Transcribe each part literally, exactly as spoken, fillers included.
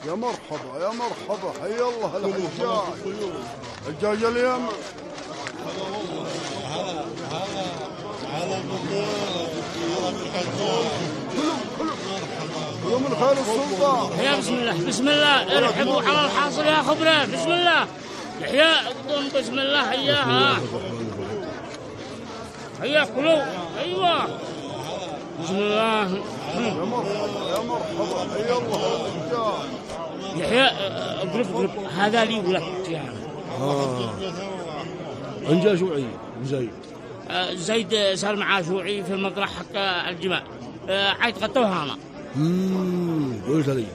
يا مرحبا يا مرحبا، حي الله الحجاج حجاج اليمن. هلا هلا هلا كلهم من خير السلطان. يا بسم الله بسم الله ارحبوا على الحاصل يا خبره. بسم الله يحيى بسم الله حياها هيا كلوا. ايوه بسم الله. يا مرحبا يا مرحبا، حي الله الحجاج. يحيى اقرب اقرب هذا لي ولك يعني. اه انجا شوعي زيد زيد صار معاه شوعي في المطرح حق الجماع. عيد غطوها انا. امم قلت لي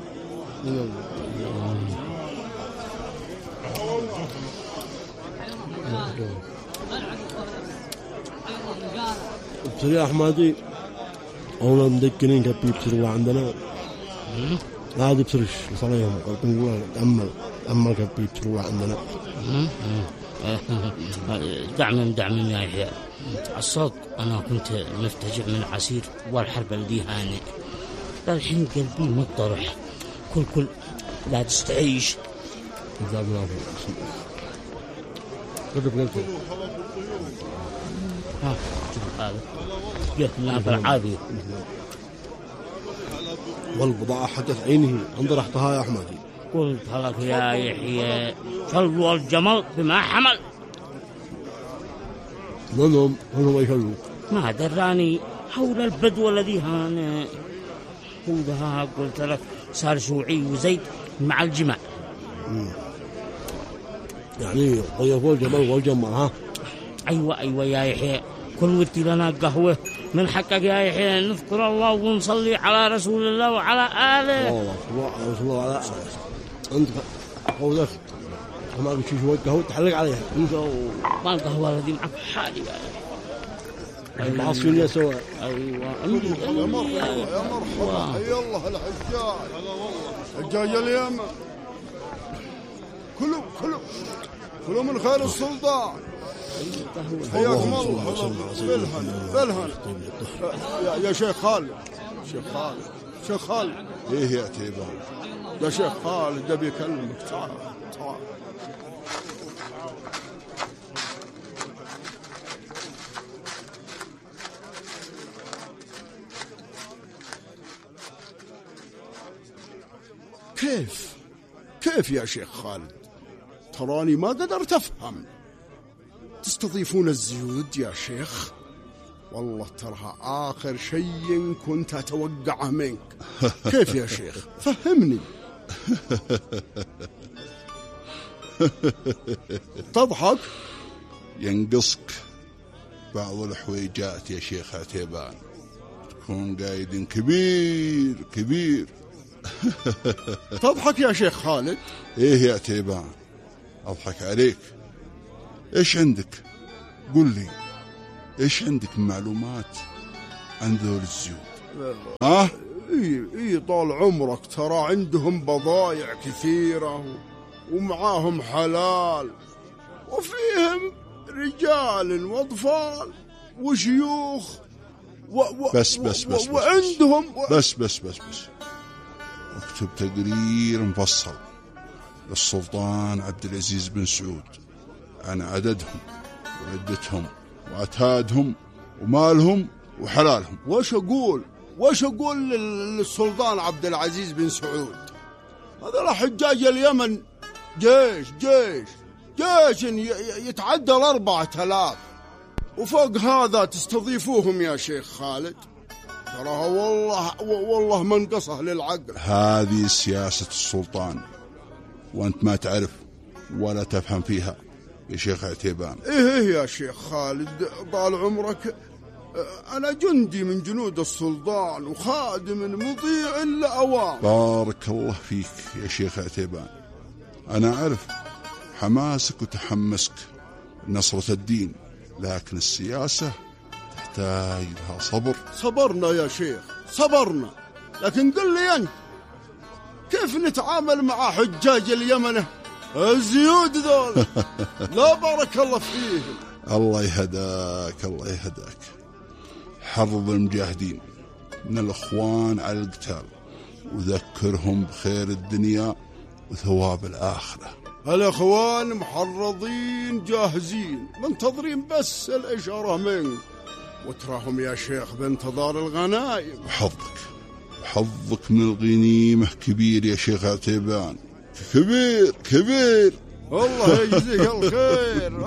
يا احمدي اولا مدكنين كبي بسروا عندنا هذه بسرش صليهم قلت نقول امل امل كبي بسروا عندنا. دعم دعم يا يحيى. الصوت انا كنت مفتجع من عسير والحرب اللي هانئ. الحين قلبي مطرح كل كل لا تستعيش. جاب له قلت قلت ها هذا جت لنا بالعافيه. والبضاعة حدث عينه انظر احتها يا احمدي. قلت لك يا يحيى فلو الجمل بما حمل. منهم منهم يخلوك ما دراني حول البدو الذي هان وذها. قلت لك صار شوعي وزيد مع الجماع. يعني ضيفوا الجمل والجمل. ها ايوه ايوه يا يحيى كل ودي لنا قهوه من حقك يا يحيى نذكر الله ونصلي على رسول الله وعلى اله. والله الله الله على انت قولك ما قلت شويه قهوه تحلق عليها انت ما القهوه الذي معك حالي العصير سوا. ايوه يا مرحبا يا مرحبا، حي الله الحجاج حجاج اليمن. كلهم كلهم كلهم من خير السلطان. حياكم الله بالهن بالهن. يا, يا شيخ خالد شيخ خالد شيخ خالد. ايه يا تيبان يا شيخ خالد ابي اكلمك. تعال تعال. كيف كيف يا شيخ خالد؟ تراني ما قدرت أفهم. تستضيفون الزيود يا شيخ؟ والله ترها آخر شيء كنت أتوقعه منك. كيف يا شيخ؟ فهمني. تضحك؟ ينقصك بعض الحويجات يا شيخ عتيبان. تكون قايد كبير كبير. تضحك يا شيخ خالد؟ ايه يا عتيبان اضحك عليك. ايش عندك؟ قل لي ايش عندك معلومات عن ذول الزيود؟ ها؟ اي اي طال عمرك ترى عندهم بضايع كثيرة ومعاهم حلال وفيهم رجال واطفال وشيوخ و و بس بس بس, بس وعندهم بس بس بس بس اكتب تقرير مفصل للسلطان عبد العزيز بن سعود عن عددهم وعدتهم وعتادهم ومالهم وحلالهم. وش أقول وش أقول للسلطان عبد العزيز بن سعود؟ هذا حجاج اليمن جيش جيش جيش يتعدى الأربعة آلاف وفوق هذا تستضيفوهم يا شيخ خالد. تراها والله والله منقصه للعقل. هذه سياسة السلطان وأنت ما تعرف ولا تفهم فيها يا شيخ عتيبان. إيه إيه يا شيخ خالد طال عمرك أنا جندي من جنود السلطان وخادم مطيع لأوامر. بارك الله فيك يا شيخ عتيبان. أنا أعرف حماسك وتحمسك لنصرة الدين لكن السياسة تحتاج لها صبر. صبرنا يا شيخ صبرنا لكن قل لي أنت كيف نتعامل مع حجاج اليمن الزيود ذول؟ لا بارك الله فيهم. الله يهداك الله يهداك. حرض المجاهدين من الإخوان على القتال وذكرهم بخير الدنيا وثواب الآخرة. الأخوان محرضين جاهزين منتظرين بس الإشارة منك، وتراهم يا شيخ بانتظار الغنايم. وحظك حظك من الغنيمة كبير يا شيخ عتيبان، كبير كبير. الله يجزيك الخير.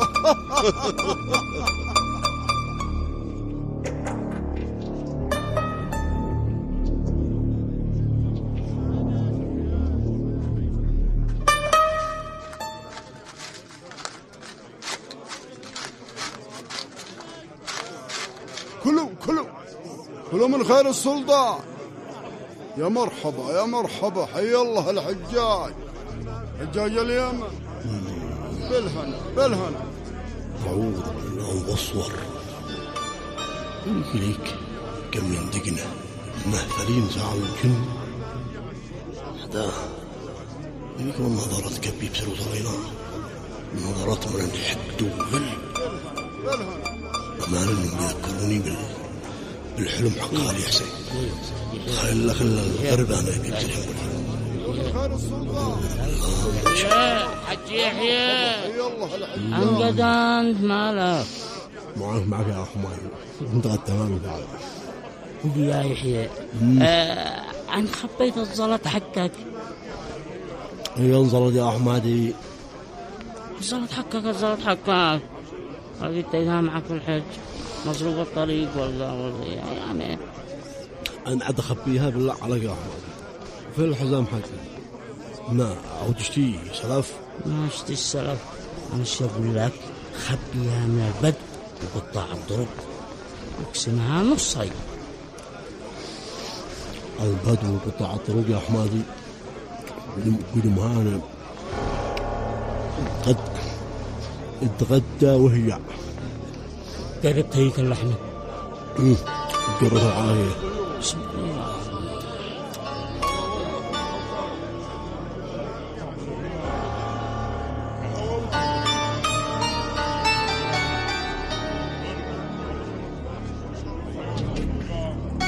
كلوا كلوا كلوا من خير السلطان. يا مرحبا يا مرحبا، حي الله الحجاج، حجاج اليمن. بالهنا بالهنا. أعوذ بالله والصور. إليك كم يندقنا مهثلين زعل الجن هذا إليك من نظرات كبي بسرو صغيرة، نظرات من الحقد وغل أمان إنهم يذكروني بال... بالحلم حق خالي حسين. تخيل لك الغرب أنا يبي بسرهم حج يحيى انقد انت مالك؟ معك معك يا أخو ماي انت قد تمام تعال. قل يا يحيى آه عن خبيت الزلط حقك. هي انزلت يا أحمدي. الزلط حقك الزلط حقك. قلت إذا معك في الحج مصروف الطريق ولا ولا يعني أنا عاد أخبيها بالله عليك يا أحمد. في الحزام حقي لا أو تشتي سلف. ما اشتي السلف، أنا ايش أقول لك؟ خبيها من البدء وقطاع الطرق واقسمها نصين. البدو وقطاع الطرق يا أحمدي قدم هانا قد اتغدى وهي قربت هيك اللحمة. امم قربها عليه